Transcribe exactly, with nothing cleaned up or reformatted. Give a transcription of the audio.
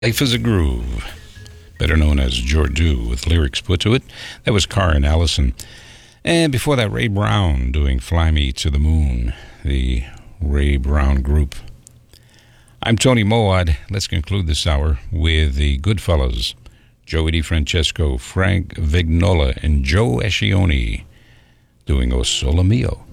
Life is a Groove, better known as Jordu, with lyrics put to it. That was Karen Allison. And before that, Ray Brown doing Fly Me to the Moon, the Ray Brown Group. I'm Tony Moad. Let's conclude this hour with the Goodfellas, Joey DeFrancesco, Frank Vignola, and Joe Escioni doing O Sole Mio.